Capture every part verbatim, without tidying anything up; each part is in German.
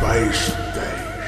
Fleischsteig.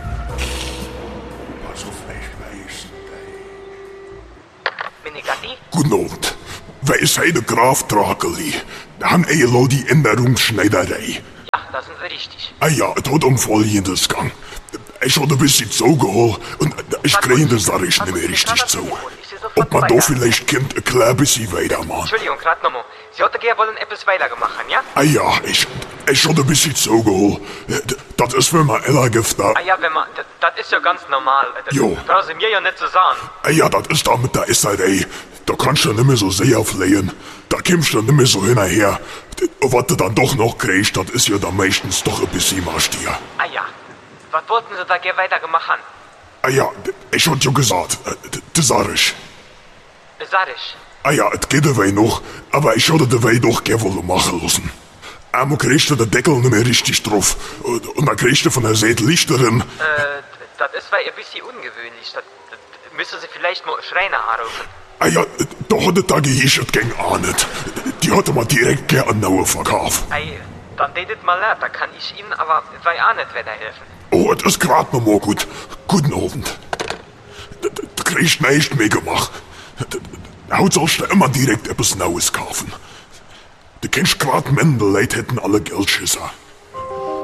Pas auf Fleischsteig. Menegatti? Guten Abend. Wij zijn de Graaf Drakeli. Dan eenmaal die Änderungsschneiderei. Ja, da sind Sie richtig. Ah ja, het had om Folgendes gang. Ich had ein bisschen zugeholt und ich kriege das Sache nicht mehr richtig zu. Ob man da vielleicht kommt, ein klein bisschen weitermachen. Entschuldigung, gerade nochmal. Sie hätten gerne wollen etwas weitergemacht haben, ja? Ah ja, ich, ich had ein bisschen zugeholt. Das ist, wenn man Ella gibt da. Ah ja, wenn man, das, das ist ja ganz normal. Das Jo. brauchen Sie mir ja nicht zu sagen. Ah ja, das ist da mit der Esserei. Da kannst du nicht mehr so sehr flehen. Da kommst du nicht mehr so hinterher. Was du dann doch noch kriegst, das ist ja dann meistens doch ein bisschen Marschtier. Ah ja. Was wollten Sie da gerne weitergemacht haben? Ah ja, ich hab ja gesagt, das sag ich. Sag ich. Ah ja, es geht dabei noch, aber ich hatte dabei doch gerne wollen machen lassen. Einmal kriegst du den Deckel nicht mehr richtig drauf. Und, und dann kriegst du von der Seite Lichter drin. Äh, das ist weil ein bisschen ungewöhnlich. Das, das müssen Sie vielleicht mal einen Schreiner anrufen. Ah ja, da hatte da gehieß es ging auch nicht. Die hatte man direkt gerne an Naue verkauft. Ei, dann redet mal leid, da kann ich Ihnen aber weil auch nicht weiterhelfen. Oh, das ist grad noch mal gut. Guten Abend. Du, du kriegst nicht mehr gemacht. Heute sollst du immer direkt etwas Neues kaufen. Du kennst grad Männer, Leute hätten alle Geldschisser.